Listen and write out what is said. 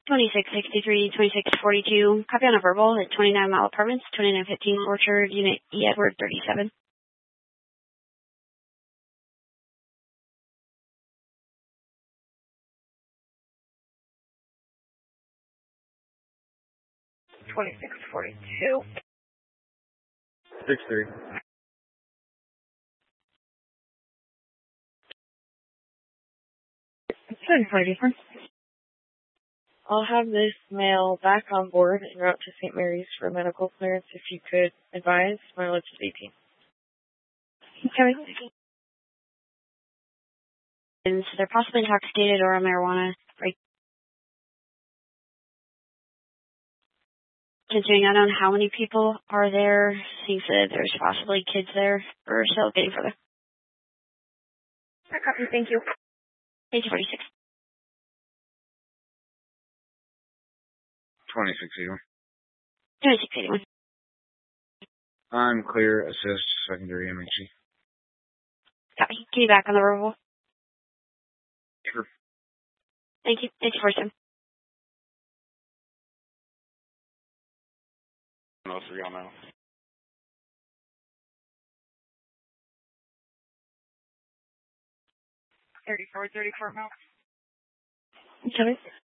2663, 2642. Copy on a verbal at 29 Mile Apartments, 2915 Orchard, Unit E. Edward 37. 2642. 6-3. 1044. I'll have this male back on board en route to St. Mary's for medical clearance. If you could advise, mileage is 18. Okay. And they're possibly intoxicated or on marijuana. Right. Considering I don't know how many people are there, seems that there's possibly kids there, or still getting further. I copy, thank you. 1846. 2681. 2681. I'm clear. Assist. Secondary MHC. Copy. Can you back on the verbal? Sure. Thank you. 1847. No, 3 on now. 34 Mount. Okay.